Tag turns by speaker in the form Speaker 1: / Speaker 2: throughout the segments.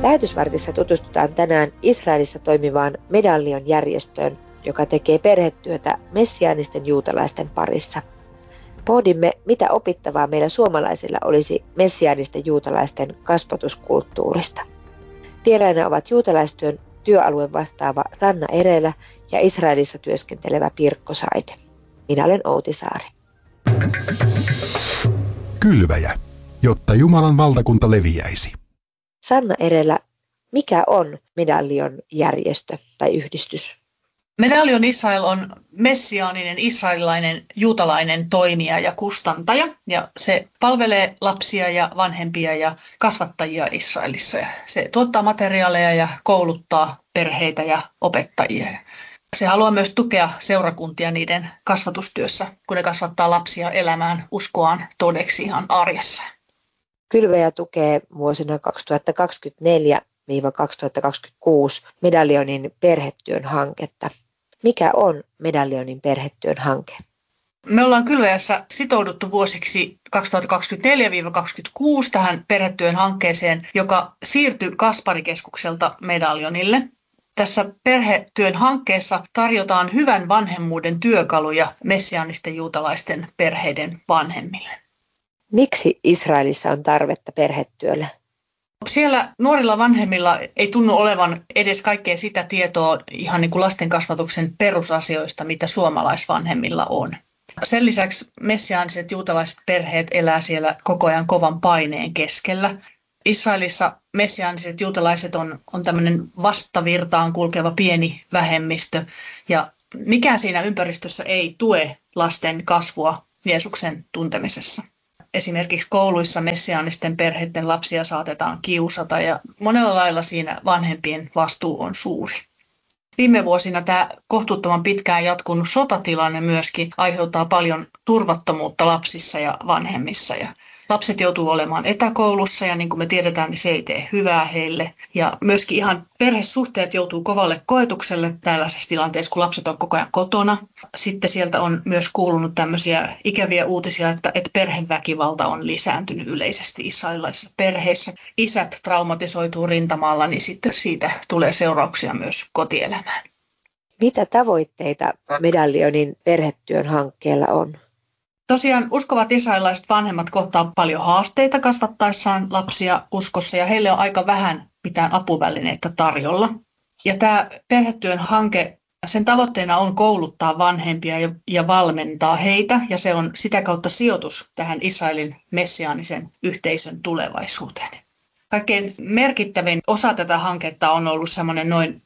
Speaker 1: Lähetysvartissa tutustutaan tänään Israelissa toimivaan Medallion-järjestöön, joka tekee perhetyötä messiaanisten juutalaisten parissa. Pohdimme, mitä opittavaa meillä suomalaisilla olisi messiaanisten juutalaisten kasvatuskulttuurista. Vieraina ovat juutalaistyön työalueen vastaava Sanna Erelä ja Israelissa työskentelevä Pirkko Saide. Minä olen Outi Saari.
Speaker 2: Kylväjä, jotta Jumalan valtakunta leviäisi.
Speaker 1: Sanna Erelä, mikä on Medallion järjestö tai yhdistys?
Speaker 3: Medallion Israel on messiaaninen israelilainen juutalainen toimija ja kustantaja, ja se palvelee lapsia ja vanhempia ja kasvattajia Israelissa. Ja se tuottaa materiaaleja ja kouluttaa perheitä ja opettajia. Se haluaa myös tukea seurakuntia niiden kasvatustyössä, kun ne kasvattaa lapsia elämään uskoaan todeksi ihan arjessa.
Speaker 1: Kylväjä tukee vuosina 2024-2026 Medallionin perhetyön hanketta. Mikä on Medallionin perhetyön hanke?
Speaker 3: Me ollaan Kylväjässä sitouduttu vuosiksi 2024-2026 tähän perhetyön hankkeeseen, joka siirtyi Kasparikeskukselta Medallionille. Tässä perhetyön hankkeessa tarjotaan hyvän vanhemmuuden työkaluja messiaanisten juutalaisten perheiden vanhemmille.
Speaker 1: Miksi Israelissa on tarvetta perhetyölle?
Speaker 3: Siellä nuorilla vanhemmilla ei tunnu olevan edes kaikkea sitä tietoa ihan niin kuin lastenkasvatuksen perusasioista, mitä suomalaisvanhemmilla on. Sen lisäksi messiaaniset juutalaiset perheet elää siellä koko ajan kovan paineen keskellä. Israelissa messiaaniset juutalaiset on tämmöinen vastavirtaan kulkeva pieni vähemmistö ja mikään siinä ympäristössä ei tue lasten kasvua Jeesuksen tuntemisessa. Esimerkiksi kouluissa messiaanisten perheiden lapsia saatetaan kiusata ja monella lailla siinä vanhempien vastuu on suuri. Viime vuosina tämä kohtuuttoman pitkään jatkunut sotatilanne myöskin aiheuttaa paljon turvattomuutta lapsissa ja vanhemmissa. Ja lapset joutuu olemaan etäkoulussa ja niin kuin me tiedetään, niin se ei tee hyvää heille. Ja myöskin ihan perhesuhteet joutuu kovalle koetukselle tällaisessa tilanteessa, kun lapset on koko ajan kotona. Sitten sieltä on myös kuulunut tämmöisiä ikäviä uutisia, että perheväkivalta on lisääntynyt yleisesti israelilaisissa perheissä. Isät traumatisoituu rintamalla, niin sitten siitä tulee seurauksia myös kotielämään.
Speaker 1: Mitä tavoitteita Medallionin perhetyön hankkeella on?
Speaker 3: Tosiaan uskovat israelilaiset vanhemmat kohtaa paljon haasteita kasvattaessaan lapsia uskossa ja heille on aika vähän mitään apuvälineitä tarjolla. Ja tämä perhetyön hanke, sen tavoitteena on kouluttaa vanhempia ja valmentaa heitä ja se on sitä kautta sijoitus tähän Israelin messiaanisen yhteisön tulevaisuuteen. Kaikkein merkittävin osa tätä hanketta on ollut semmoinen noin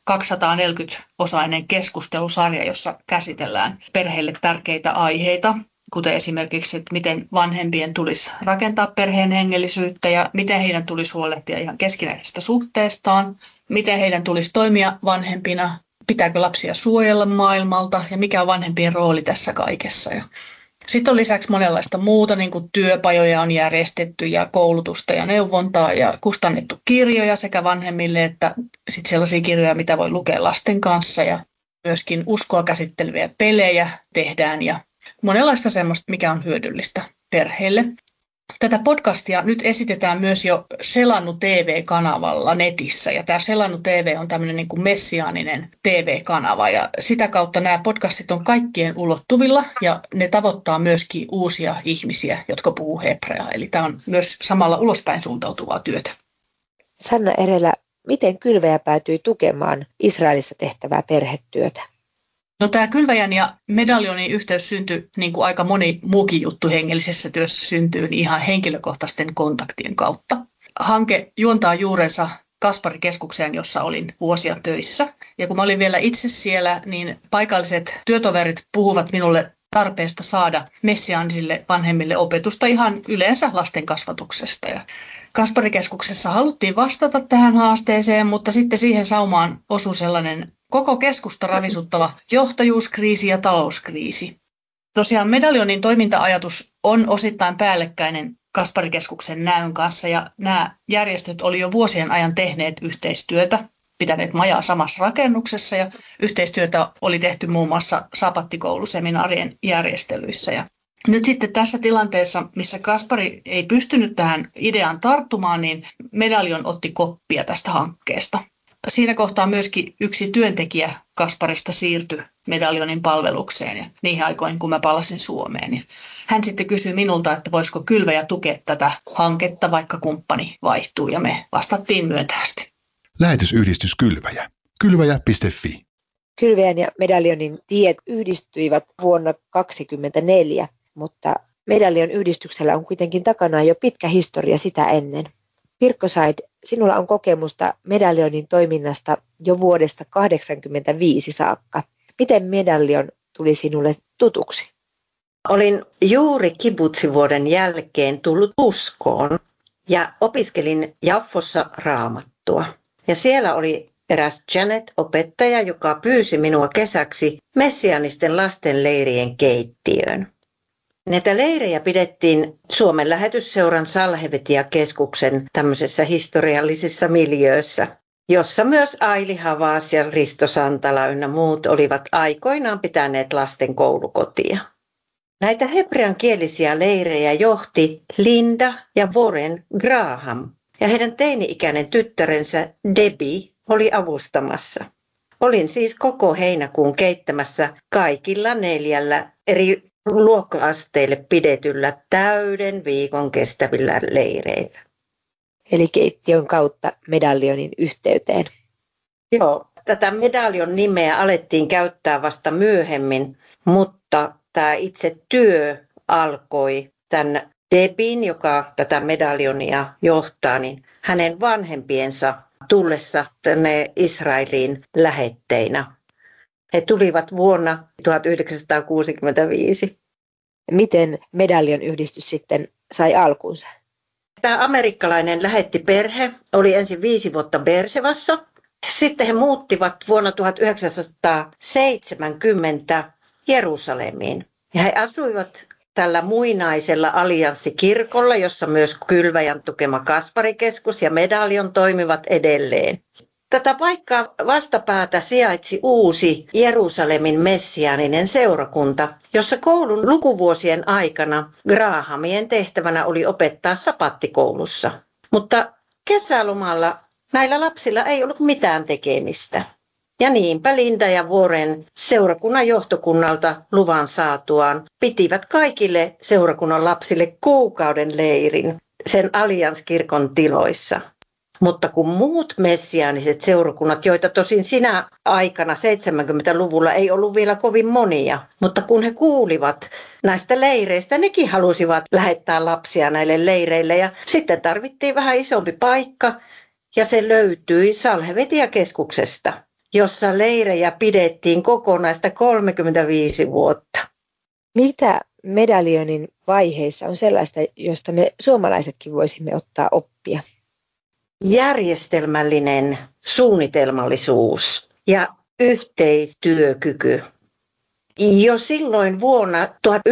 Speaker 3: 240-osainen keskustelusarja, jossa käsitellään perheille tärkeitä aiheita, kuten esimerkiksi, että miten vanhempien tulisi rakentaa perheen hengellisyyttä ja miten heidän tulisi huolehtia ihan keskinäisestä suhteestaan, miten heidän tulisi toimia vanhempina, pitääkö lapsia suojella maailmalta ja mikä on vanhempien rooli tässä kaikessa. Sitten on lisäksi monenlaista muuta, niin kuin työpajoja on järjestetty ja koulutusta ja neuvontaa ja kustannettu kirjoja sekä vanhemmille että sitten sellaisia kirjoja, mitä voi lukea lasten kanssa ja myöskin uskoa käsitteleviä pelejä tehdään ja monenlaista semmoista, mikä on hyödyllistä perheelle. Tätä podcastia nyt esitetään myös jo Selannu TV-kanavalla netissä. Ja tämä Selannu TV on tämmöinen niin kuin messiaaninen TV-kanava. Ja sitä kautta nämä podcastit on kaikkien ulottuvilla ja ne tavoittaa myöskin uusia ihmisiä, jotka puhuu hebreaa. Eli tämä on myös samalla ulospäin suuntautuvaa työtä.
Speaker 1: Sanna Erelä, miten Kylväjä päätyi tukemaan Israelissa tehtävää perhetyötä?
Speaker 3: No tämä Kylväjän ja Medallionin yhteys syntyi, niin kuin aika moni muukin juttu hengellisessä työssä syntyy, niin ihan henkilökohtaisten kontaktien kautta. Hanke juontaa juurensa Kasparikeskukseen, jossa olin vuosia töissä. Ja kun mä olin vielä itse siellä, niin paikalliset työtoverit puhuvat minulle tarpeesta saada messiaanisille vanhemmille opetusta ihan yleensä lasten kasvatuksesta. Ja Kasparikeskuksessa haluttiin vastata tähän haasteeseen, mutta sitten siihen saumaan osui sellainen koko keskusta ravisuttava johtajuuskriisi ja talouskriisi. Tosiaan Medallionin toiminta-ajatus on osittain päällekkäinen Kasparikeskuksen näyn kanssa ja nämä järjestöt oli jo vuosien ajan tehneet yhteistyötä, pitäneet majaa samassa rakennuksessa ja yhteistyötä oli tehty muun muassa sabattikouluseminaarien järjestelyissä. Ja Nyt sitten tässä tilanteessa, missä Kaspari ei pystynyt tähän ideaan tarttumaan, niin Medallion otti koppia tästä hankkeesta. Siinä kohtaa myöskin yksi työntekijä Kasparista siirtyi Medallionin palvelukseen ja niihin aikoihin, kun mä palasin Suomeen. Ja hän sitten kysyi minulta, että voisiko Kylväjä tukea tätä hanketta, vaikka kumppani vaihtuu, ja me vastattiin myöntävästi.
Speaker 2: Lähetysyhdistys Kylväjä. Kylväjä.fi.
Speaker 1: Kylväjän ja Medallionin tiet yhdistyivät vuonna 1924, mutta Medallion yhdistyksellä on kuitenkin takanaan jo pitkä historia sitä ennen. Pirkko Said, sinulla on kokemusta Medallionin toiminnasta jo vuodesta 1985 saakka. Miten Medallion tuli sinulle tutuksi?
Speaker 4: Olin juuri kibbutsivuoden jälkeen tullut uskoon ja opiskelin Jaffossa raamattua. Ja siellä oli eräs Janet-opettaja, joka pyysi minua kesäksi messianisten lastenleirien keittiöön. Näitä leirejä pidettiin Suomen lähetysseuran Salhevetia-keskuksen tämmöisessä historiallisessa miljöössä, jossa myös Aili Havas ja Risto Santala ynnä muut olivat aikoinaan pitäneet lasten koulukotia. Näitä hebreankielisiä leirejä johti Linda ja Warren Graham, ja heidän teini-ikäinen tyttärensä Debbie oli avustamassa. Olin siis koko heinäkuun keittämässä kaikilla 4 eri luokka-asteille pidetyllä täyden viikon kestävillä leireillä.
Speaker 1: Eli keittiön kautta Medallionin yhteyteen.
Speaker 4: Joo, tätä Medallion nimeä alettiin käyttää vasta myöhemmin, mutta tämä itse työ alkoi tämän Debin, joka tätä Medallionia johtaa, niin hänen vanhempiensa tullessa tänne Israeliin lähetteinä. He tulivat vuonna 1965.
Speaker 1: Miten Medallion yhdistys sitten sai alkunsa?
Speaker 4: Tämä amerikkalainen lähettiperhe oli ensin 5 vuotta Beershevassa. Sitten he muuttivat vuonna 1970 Jerusalemiin. Ja he asuivat tällä muinaisella allianssikirkolla, jossa myös Kylväjän tukema Kasparikeskus ja Medallion toimivat edelleen. Tätä paikkaa vastapäätä sijaitsi uusi Jerusalemin messiaaninen seurakunta, jossa koulun lukuvuosien aikana Grahamien tehtävänä oli opettaa sapattikoulussa. Mutta kesälomalla näillä lapsilla ei ollut mitään tekemistä. Ja niinpä Linda ja Warren seurakunnan johtokunnalta luvan saatuaan pitivät kaikille seurakunnan lapsille kuukauden leirin sen Allianskirkon tiloissa. Mutta kun muut messiaaniset seurakunnat, joita tosin sinä aikana 70-luvulla ei ollut vielä kovin monia, mutta kun he kuulivat näistä leireistä, nekin halusivat lähettää lapsia näille leireille ja sitten tarvittiin vähän isompi paikka ja se löytyi Salhevetia-keskuksesta, jossa leirejä pidettiin kokonaista 35 vuotta.
Speaker 1: Mitä Medallionin vaiheissa on sellaista, josta me suomalaisetkin voisimme ottaa oppia?
Speaker 4: Järjestelmällinen suunnitelmallisuus ja yhteistyökyky. Jo silloin vuonna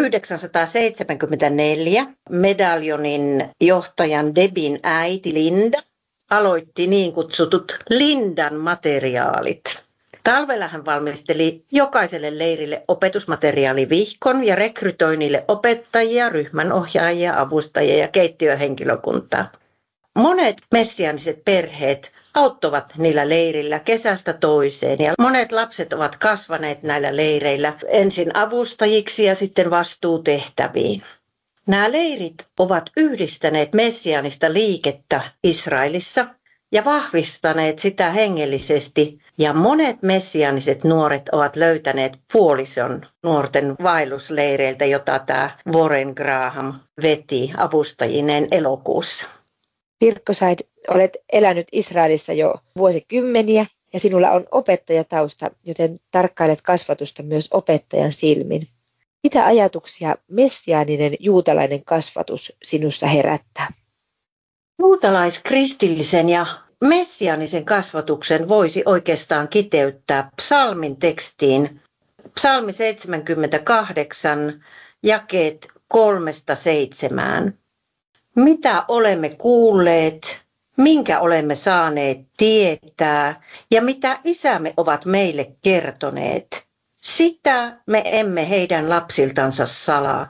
Speaker 4: 1974 Medallionin johtajan Debin äiti Linda aloitti niin kutsutut Lindan materiaalit. Talvella hän valmisteli jokaiselle leirille opetusmateriaalivihkon ja rekrytoi niille opettajia, ryhmänohjaajia, avustajia ja keittiöhenkilökuntaa. Monet messiaaniset perheet auttoivat niillä leirillä kesästä toiseen ja monet lapset ovat kasvaneet näillä leireillä ensin avustajiksi ja sitten vastuutehtäviin. Nämä leirit ovat yhdistäneet messiaanista liikettä Israelissa ja vahvistaneet sitä hengellisesti ja monet messiaaniset nuoret ovat löytäneet puolison nuorten vaellusleireiltä, jota tämä Warren Graham veti avustajineen elokuussa.
Speaker 1: Pirkko Said, olet elänyt Israelissa jo vuosikymmeniä ja sinulla on opettajatausta, joten tarkkailet kasvatusta myös opettajan silmin. Mitä ajatuksia messiaaninen juutalainen kasvatus sinussa herättää?
Speaker 4: Juutalaiskristillisen ja messiaanisen kasvatuksen voisi oikeastaan kiteyttää psalmin tekstiin. Psalmi 78, jakeet 3-7. Mitä olemme kuulleet, minkä olemme saaneet tietää ja mitä isämme ovat meille kertoneet, sitä me emme heidän lapsiltansa salaa,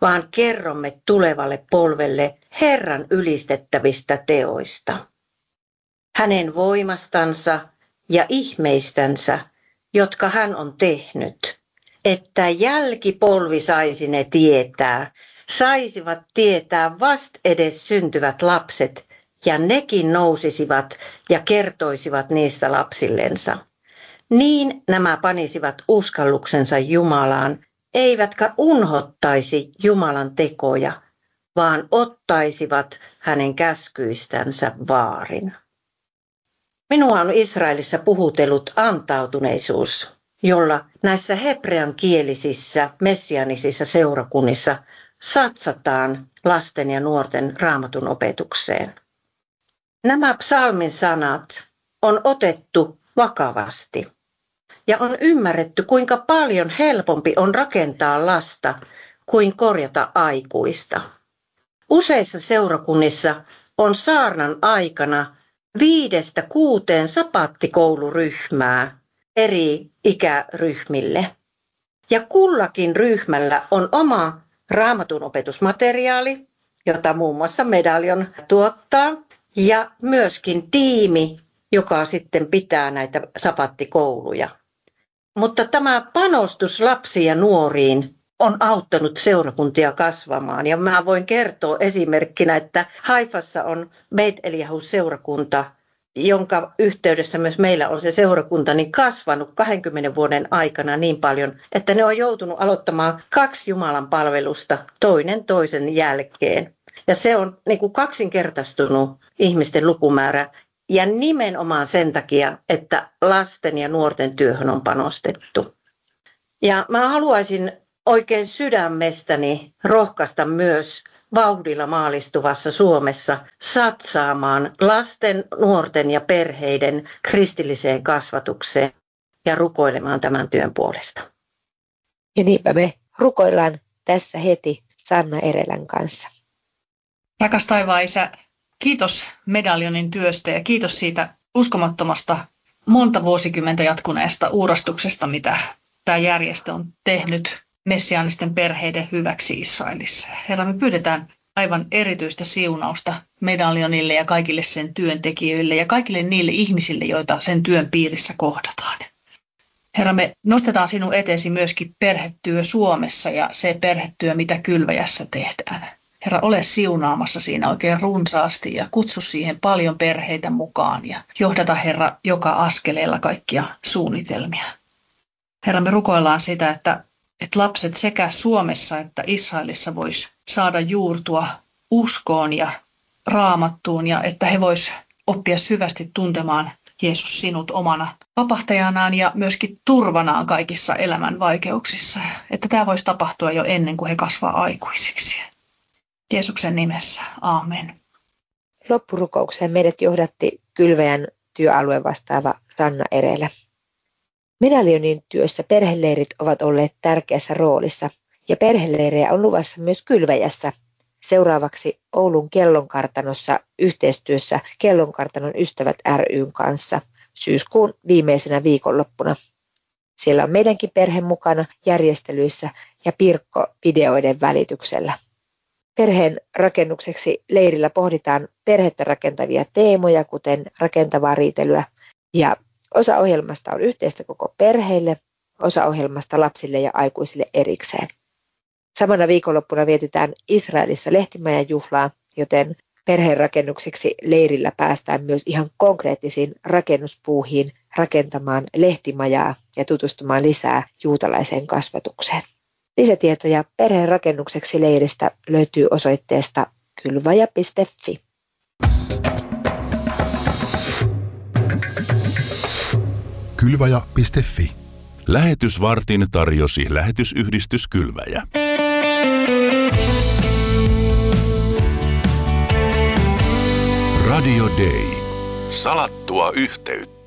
Speaker 4: vaan kerromme tulevalle polvelle Herran ylistettävistä teoista. Hänen voimastansa ja ihmeistänsä, jotka hän on tehnyt, että jälkipolvi saisi ne tietää, saisivat tietää vast edes syntyvät lapset, ja nekin nousisivat ja kertoisivat niistä lapsillensa. Niin nämä panisivat uskalluksensa Jumalaan, eivätkä unhottaisi Jumalan tekoja, vaan ottaisivat hänen käskyistänsä vaarin. Minua on Israelissa puhutellut antautuneisuus, jolla näissä hebreankielisissä messianisissa seurakunnissa satsataan lasten ja nuorten raamatun opetukseen. Nämä psalmin sanat on otettu vakavasti ja on ymmärretty, kuinka paljon helpompi on rakentaa lasta kuin korjata aikuista. Useissa seurakunnissa on saarnan aikana 5-6 sapattikouluryhmää eri ikäryhmille. Ja kullakin ryhmällä on oma raamatun opetusmateriaali, jota muun muassa Medallion tuottaa, ja myöskin tiimi, joka sitten pitää näitä sapattikouluja. Mutta tämä panostus lapsiin ja nuoriin on auttanut seurakuntia kasvamaan. Ja mä voin kertoa esimerkkinä, että Haifassa on Beit Eliyahu-seurakunta, jonka yhteydessä myös meillä on se seurakunta, niin kasvanut 20 vuoden aikana niin paljon, että ne on joutunut aloittamaan 2 Jumalan palvelusta toinen toisen jälkeen. Ja se on niin kuin kaksinkertaistunut ihmisten lukumäärä ja nimenomaan sen takia, että lasten ja nuorten työhön on panostettu. Ja mä haluaisin oikein sydämestäni rohkaista myös vauhdilla maalistuvassa Suomessa satsaamaan lasten, nuorten ja perheiden kristilliseen kasvatukseen ja rukoilemaan tämän työn puolesta.
Speaker 1: Ja niinpä me rukoillaan tässä heti Sanna Erelän kanssa.
Speaker 3: Rakas taivaan Isä, kiitos Medallionin työstä ja kiitos siitä uskomattomasta monta vuosikymmentä jatkuneesta uurastuksesta, mitä tämä järjestö on tehnyt messiaanisten perheiden hyväksi Israelissa. Herra, me pyydetään aivan erityistä siunausta Medallionille ja kaikille sen työntekijöille ja kaikille niille ihmisille, joita sen työn piirissä kohdataan. Herra, me nostetaan sinun eteesi myöskin perhetyö Suomessa ja se perhetyö, mitä Kylväjässä tehdään. Herra, ole siunaamassa siinä oikein runsaasti ja kutsu siihen paljon perheitä mukaan ja johdata, Herra, joka askeleella kaikkia suunnitelmia. Herra, me rukoillaan sitä, että lapset sekä Suomessa että Israelissa vois saada juurtua uskoon ja raamattuun ja että he vois oppia syvästi tuntemaan Jeesus sinut omana vapahtajanaan ja myöskin turvanaan kaikissa elämän vaikeuksissa. Että tämä voisi tapahtua jo ennen kuin he kasvaa aikuisiksi. Jeesuksen nimessä. Aamen.
Speaker 1: Loppurukoukseen meidät johdatti Kylväjän työalueen vastaava Sanna Erelä. Medallionin työssä perheleirit ovat olleet tärkeässä roolissa ja perheleirejä on luvassa myös Kylväjässä. Seuraavaksi Oulun Kellonkartanossa yhteistyössä Kellonkartanon ystävät ry:n kanssa syyskuun viimeisenä viikonloppuna. Siellä on meidänkin perhe mukana järjestelyissä ja Pirkko videoiden välityksellä. Perheen rakennukseksi leirillä pohditaan perhettä rakentavia teemoja, kuten rakentavaa riitelyä, ja osa ohjelmasta on yhteistä koko perheille, osa ohjelmasta lapsille ja aikuisille erikseen. Samana viikonloppuna vietetään Israelissa lehtimajan juhlaa, joten perheen rakennukseksi leirillä päästään myös ihan konkreettisiin rakennuspuuhiin rakentamaan lehtimajaa ja tutustumaan lisää juutalaiseen kasvatukseen. Lisätietoja perheen rakennukseksi leiristä löytyy osoitteesta kylvaja.fi.
Speaker 2: Kylvaja.fi.
Speaker 5: Lähetysvartin tarjosi lähetysyhdistys Kylväjä. Radio Day. Salattua yhteyttä.